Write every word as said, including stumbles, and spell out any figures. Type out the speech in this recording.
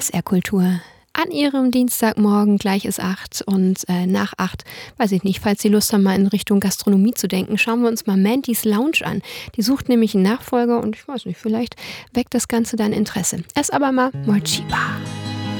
S R Kultur. An ihrem Dienstagmorgen gleich ist acht und äh, nach acht, weiß ich nicht, falls Sie Lust haben, mal in Richtung Gastronomie zu denken, schauen wir uns mal Mandy's Lounge an. Die sucht nämlich einen Nachfolger und ich weiß nicht, vielleicht weckt das Ganze dein Interesse. Erst aber mal Morcheeba.